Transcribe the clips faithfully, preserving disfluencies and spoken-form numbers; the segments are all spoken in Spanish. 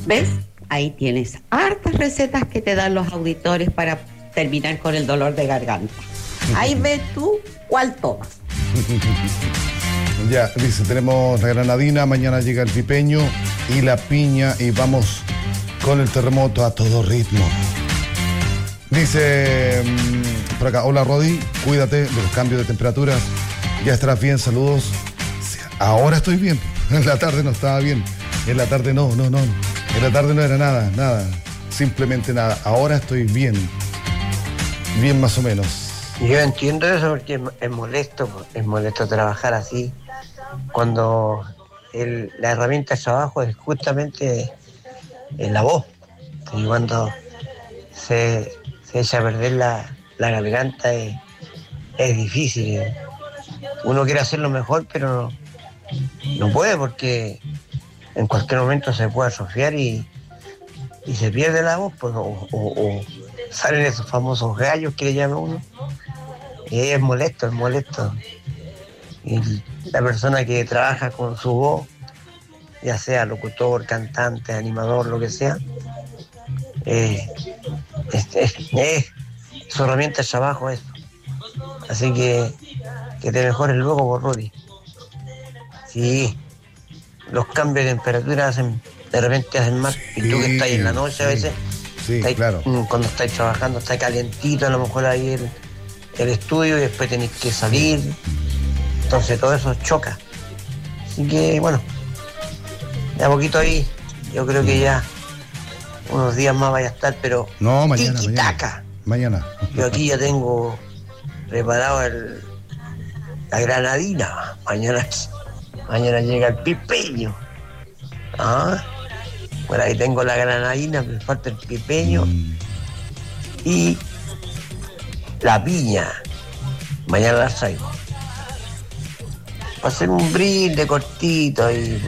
¿Ves? Ahí tienes hartas recetas que te dan los auditores para terminar con el dolor de garganta. Ahí ves tú cuál tomas. Ya, dice, tenemos la granadina, mañana llega el pipeño y la piña y vamos con el terremoto a todo ritmo. Dice por acá, hola Rodi, cuídate de los cambios de temperaturas, ya estarás bien, saludos. Ahora estoy bien, en la tarde no estaba bien, en la tarde no, no, no, en la tarde no era nada, nada, simplemente nada, ahora estoy bien, bien más o menos. Yo entiendo eso porque es molesto, es molesto trabajar así, cuando el, la herramienta de trabajo es justamente en la voz, y cuando se, se echa a perder la, la garganta es, es difícil. Uno quiere hacerlo mejor, pero no, no puede porque en cualquier momento se puede atrofiar y, y se pierde la voz, pues, o, o, o salen esos famosos gallos que le llama uno. Y es molesto, es molesto. Y la persona que trabaja con su voz, ya sea locutor, cantante, animador, lo que sea, eh, es, es, es su herramienta de trabajo eso. Así que que te mejores luego, por Rudy. Sí, los cambios de temperatura hacen, de repente hacen mal, sí, y tú que estás en la noche sí, a veces, sí, estáis, claro. Cuando estáis trabajando está calientito, a lo mejor ahí el, el estudio y después tenéis que salir, entonces todo eso choca. Así que bueno, de a poquito ahí, yo creo que ya unos días más vaya a estar, pero no, mañana, tiki-taka. Mañana. Yo aquí ya tengo preparado el, la granadina. Mañana, mañana llega el pipeño. ¿Ah? Por ahí tengo la granadina, me falta el pipeño mm. y la piña. Mañana la traigo. Va a ser un brinde cortito y,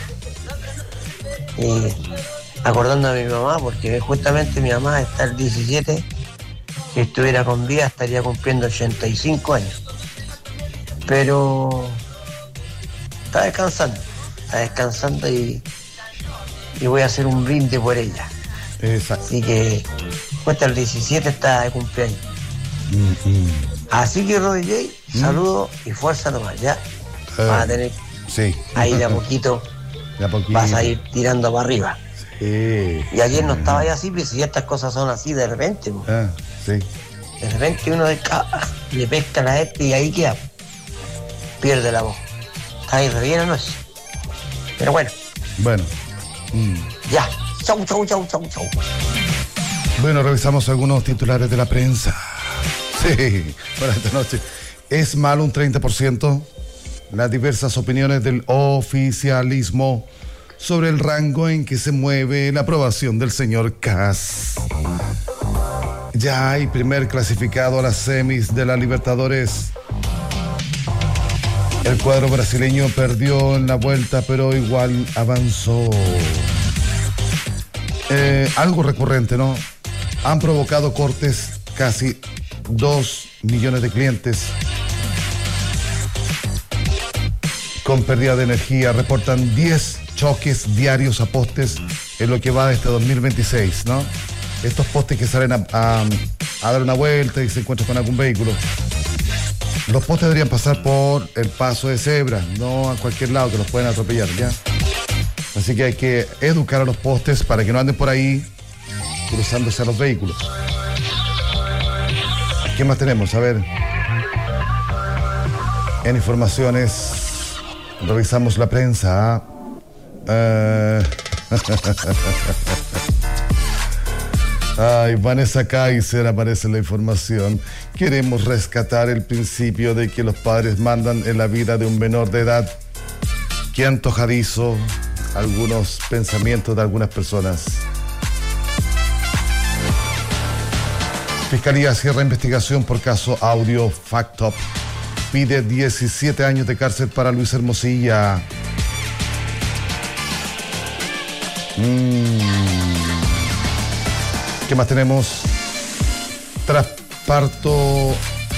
y acordando a mi mamá, porque justamente mi mamá está el diecisiete. Si estuviera con vida estaría cumpliendo ochenta y cinco años. Pero está descansando, está descansando y, y voy a hacer un brinde por ella. Exacto. Así que hasta el diecisiete está de cumpleaños. Mm-hmm. Así que Roddy J, mm. saludos y fuerza nomás, ya. Uh, vas a tener sí. ahí de a poquito, de a poquito vas a ir tirando para arriba. Sí. Y ayer no estaba ya así, pero si estas cosas son así de repente. Ah, sí. De repente uno de cada, le pesca la este y ahí queda. Pierde la voz. Está ahí re bien o no es. Pero bueno. Bueno. Mm. Ya. Chau, chau, chau, chau, chau. Bueno, revisamos algunos titulares de la prensa. Sí, para esta noche. ¿Es malo un treinta por ciento? Las diversas opiniones del oficialismo sobre el rango en que se mueve la aprobación del señor Kast. Ya hay primer clasificado a las semis de la Libertadores. El cuadro brasileño perdió en la vuelta, pero igual avanzó. Eh, algo recurrente, ¿no? Han provocado cortes casi dos millones de clientes con pérdida de energía. Reportan diez choques diarios a postes en lo que va de este dos mil veintiséis, ¿no? Estos postes que salen a, a, a dar una vuelta y se encuentran con algún vehículo. Los postes deberían pasar por el paso de cebra, no a cualquier lado que los pueden atropellar, ¿ya? Así que hay que educar a los postes para que no anden por ahí cruzándose a los vehículos. ¿Qué más tenemos? A ver. En informaciones, revisamos la prensa. Uh... Ay, Vanessa Kaiser aparece en la información. Queremos rescatar el principio de que los padres mandan en la vida de un menor de edad. Qué antojadizo algunos pensamientos de algunas personas. Fiscalía cierra investigación por caso Audio Factop. Pide diecisiete años de cárcel para Luis Hermosilla. Mm. ¿Qué más tenemos? Tras parto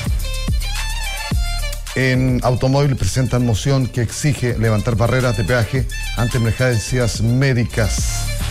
en automóvil presentan moción que exige levantar barreras de peaje ante emergencias médicas.